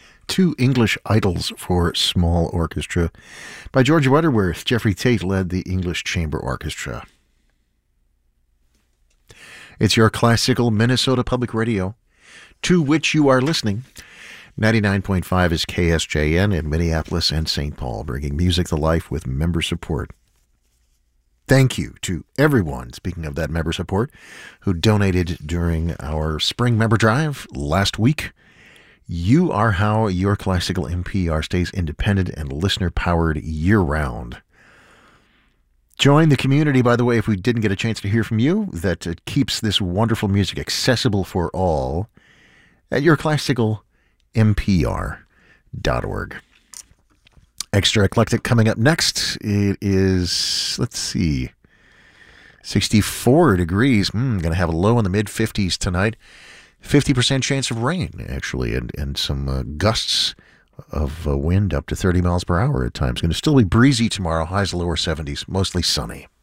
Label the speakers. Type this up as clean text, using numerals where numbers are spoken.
Speaker 1: Two English Idols for Small Orchestra by George Butterworth. Jeffrey Tate led the English Chamber Orchestra. It's your classical Minnesota Public Radio, to which you are listening. 99.5 is KSJN in Minneapolis and St. Paul, bringing music to life with member support. Thank you to everyone, speaking of that member support, who donated during our spring member drive last week. You are how your classical NPR stays independent and listener-powered year-round. Join the community, by the way, if we didn't get a chance to hear from you, that keeps this wonderful music accessible for all at yourclassicalnpr.org. Extra Eclectic coming up next. It is, 64 degrees. Going to have a low in the mid-50s tonight. 50% chance of rain, actually, and some gusts of wind up to 30 miles per hour at times. Going to still be breezy tomorrow, highs lower 70s, mostly sunny.